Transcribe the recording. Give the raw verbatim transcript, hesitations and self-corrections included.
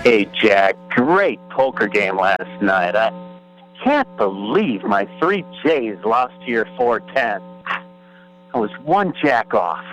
Hey, Jack, great poker game last night. I can't believe my three J's lost to your four ten. I was one jack off.